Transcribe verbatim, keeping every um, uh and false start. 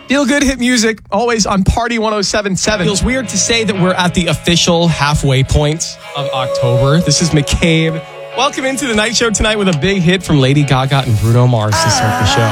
Feel good hit music, always on Party one oh seven point seven. Feels weird to say that we're at the official halfway point of October. This is McCabe. Welcome into the night show tonight with a big hit from Lady Gaga and Bruno Mars to start the show.